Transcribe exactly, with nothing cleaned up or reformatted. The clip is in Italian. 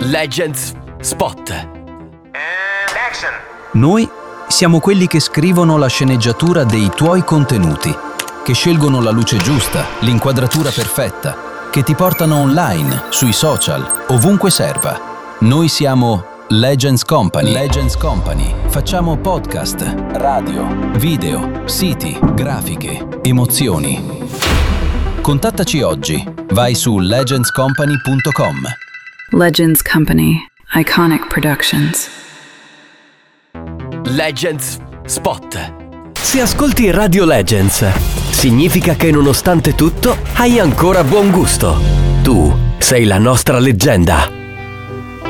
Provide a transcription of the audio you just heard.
Legends Spot. And action. Noi siamo quelli che scrivono la sceneggiatura dei tuoi contenuti, che scelgono la luce giusta, l'inquadratura perfetta, che ti portano online, sui social, ovunque serva. Noi siamo Legends Company. Legends Company. Facciamo podcast, radio, video, siti, grafiche, emozioni. Contattaci oggi. Vai su legends company punto com. Legends Company. Iconic Productions. Legends Spot. Se ascolti Radio Legends, significa che nonostante tutto hai ancora buon gusto. Tu sei la nostra leggenda.